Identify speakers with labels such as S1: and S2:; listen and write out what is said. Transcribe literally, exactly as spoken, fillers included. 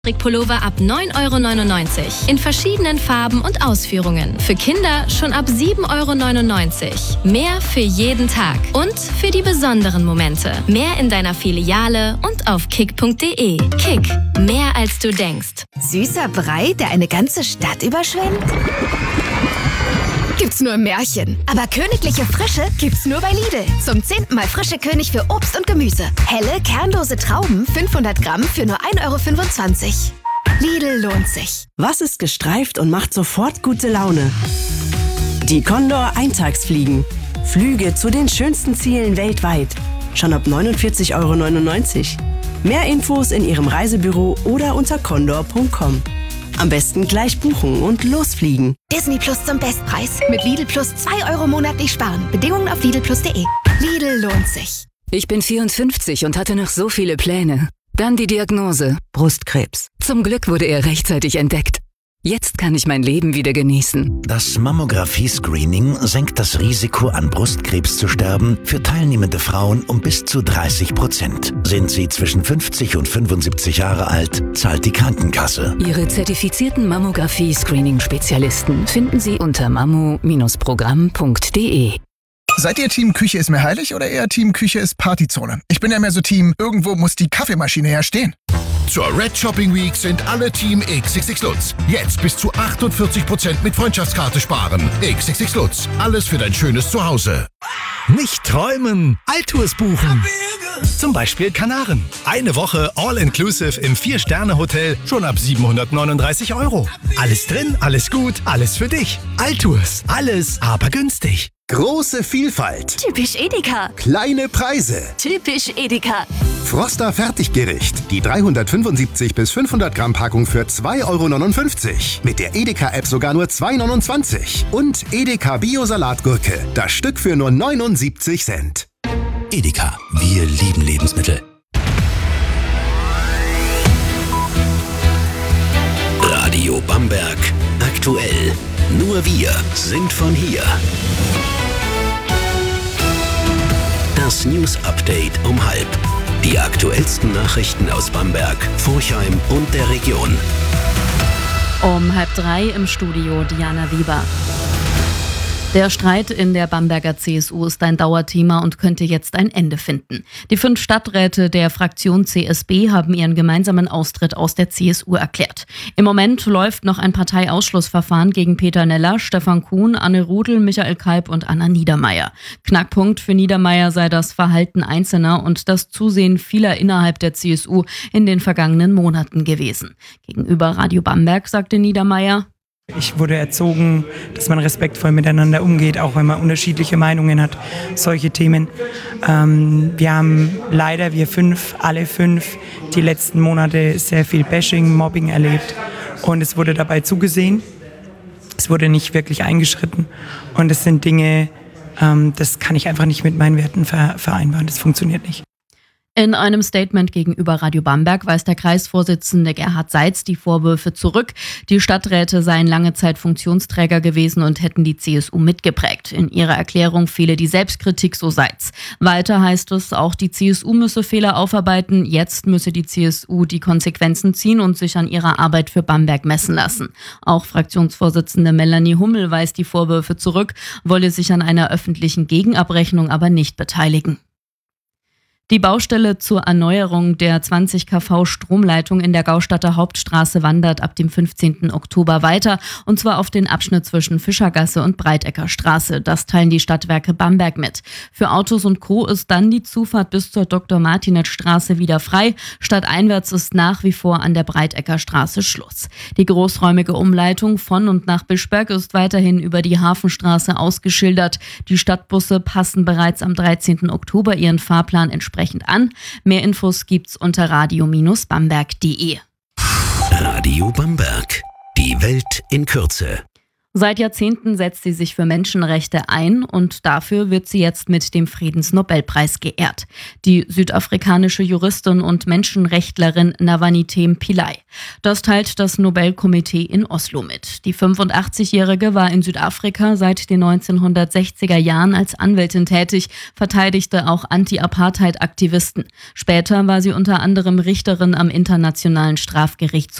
S1: Pullover ab neun Euro neunundneunzig. In verschiedenen Farben und Ausführungen. Für Kinder schon ab sieben Euro neunundneunzig. Mehr für jeden Tag. Und für die besonderen Momente. Mehr in deiner Filiale und auf kick punkt de. Kick. Mehr als du denkst.
S2: Süßer Brei, der eine ganze Stadt überschwemmt? Gibt's nur im Märchen. Aber königliche Frische gibt's nur bei Lidl. Zum zehnten Mal frische König für Obst und Gemüse. Helle, kernlose Trauben, fünfhundert Gramm für nur ein Euro fünfundzwanzig. Lidl lohnt sich.
S3: Was ist gestreift und macht sofort gute Laune? Die Condor Eintagsfliegen. Flüge zu den schönsten Zielen weltweit. Schon ab neunundvierzig Euro neunundneunzig. Mehr Infos in Ihrem Reisebüro oder unter condor punkt com. Am besten gleich buchen und losfliegen.
S2: Disney Plus zum Bestpreis. Mit Lidl Plus zwei Euro monatlich sparen. Bedingungen auf lidl plus punkt de. Lidl lohnt sich.
S4: Ich bin vierundfünfzig und hatte noch so viele Pläne. Dann die Diagnose. Brustkrebs. Zum Glück wurde er rechtzeitig entdeckt. Jetzt kann ich mein Leben wieder genießen.
S5: Das Mammographie-Screening senkt das Risiko, an Brustkrebs zu sterben, für teilnehmende Frauen um bis zu dreißig Prozent. Sind sie zwischen fünfzig und fünfundsiebzig Jahre alt, zahlt die Krankenkasse.
S4: Ihre zertifizierten Mammographie-Screening-Spezialisten finden Sie unter mammo Bindestrich programm punkt de.
S6: Seid ihr Team Küche ist mir heilig oder eher Team Küche ist Partyzone? Ich bin ja mehr so Team, irgendwo muss die Kaffeemaschine ja stehen.
S7: Zur Red Shopping Week sind alle Team X X X Lutz. Jetzt bis zu achtundvierzig Prozent mit Freundschaftskarte sparen. X X X Lutz. Alles für dein schönes Zuhause.
S8: Nicht träumen, Alltours buchen. Zum Beispiel Kanaren. Eine Woche All-Inclusive im vier-Sterne-Hotel schon ab siebenhundertneununddreißig Euro. Alles drin, alles gut, alles für dich. Alltours. Alles, aber günstig.
S9: Große Vielfalt.
S2: Typisch Edeka.
S9: Kleine Preise.
S2: Typisch Edeka.
S9: Froster Fertiggericht. Die dreihundertfünfundsiebzig bis fünfhundert Gramm Packung für zwei Euro neunundfünfzig. Mit der Edeka-App sogar nur zwei Euro neunundzwanzig. Und Edeka Bio-Salatgurke. Das Stück für nur neunundsiebzig Cent.
S5: Edeka. Wir lieben Lebensmittel. Radio Bamberg. Aktuell. Nur wir sind von hier. Das News Update um halb. Die aktuellsten Nachrichten aus Bamberg, Forchheim und der Region.
S10: Um halb drei im Studio Diana Wieber. Der Streit in der Bamberger C S U ist ein Dauerthema und könnte jetzt ein Ende finden. Die fünf Stadträte der Fraktion C S B haben ihren gemeinsamen Austritt aus der C S U erklärt. Im Moment läuft noch ein Parteiausschlussverfahren gegen Peter Neller, Stefan Kuhn, Anne Rudel, Michael Kalb und Anna Niedermeyer. Knackpunkt für Niedermeyer sei das Verhalten Einzelner und das Zusehen vieler innerhalb der C S U in den vergangenen Monaten gewesen. Gegenüber Radio Bamberg sagte Niedermeyer:
S11: Ich wurde erzogen, dass man respektvoll miteinander umgeht, auch wenn man unterschiedliche Meinungen hat, solche Themen. Ähm, wir haben leider, wir fünf, alle fünf, die letzten Monate sehr viel Bashing, Mobbing erlebt. Und es wurde dabei zugesehen. Es wurde nicht wirklich eingeschritten. Und es sind Dinge, ähm, das kann ich einfach nicht mit meinen Werten ver- vereinbaren. Das funktioniert nicht.
S10: In einem Statement gegenüber Radio Bamberg weist der Kreisvorsitzende Gerhard Seitz die Vorwürfe zurück. Die Stadträte seien lange Zeit Funktionsträger gewesen und hätten die C S U mitgeprägt. In ihrer Erklärung fehle die Selbstkritik, so Seitz. Weiter heißt es, auch die C S U müsse Fehler aufarbeiten. Jetzt müsse die C S U die Konsequenzen ziehen und sich an ihrer Arbeit für Bamberg messen lassen. Auch Fraktionsvorsitzende Melanie Hummel weist die Vorwürfe zurück, wolle sich an einer öffentlichen Gegenabrechnung aber nicht beteiligen. Die Baustelle zur Erneuerung der zwanzig Kilovolt Stromleitung in der Gaustadter Hauptstraße wandert ab dem fünfzehnten Oktober weiter, und zwar auf den Abschnitt zwischen Fischergasse und Breitecker Straße. Das teilen die Stadtwerke Bamberg mit. Für Autos und Co. ist dann die Zufahrt bis zur Doktor-Martinet-Straße wieder frei. Stadteinwärts ist nach wie vor an der Breitecker Straße Schluss. Die großräumige Umleitung von und nach Bischberg ist weiterhin über die Hafenstraße ausgeschildert. Die Stadtbusse passen bereits am dreizehnten Oktober ihren Fahrplan entsprechend an. Mehr Infos gibt's unter radio Bindestrich bamberg punkt de.
S5: Radio Bamberg. Die Welt in Kürze.
S10: Seit Jahrzehnten setzt sie sich für Menschenrechte ein und dafür wird sie jetzt mit dem Friedensnobelpreis geehrt. Die südafrikanische Juristin und Menschenrechtlerin Navanithem Pillay. Das teilt das Nobelkomitee in Oslo mit. Die fünfundachtzigjährige war in Südafrika seit den neunzehnhundertsechziger Jahren als Anwältin tätig, verteidigte auch Anti-Apartheid-Aktivisten. Später war sie unter anderem Richterin am Internationalen Strafgerichtshof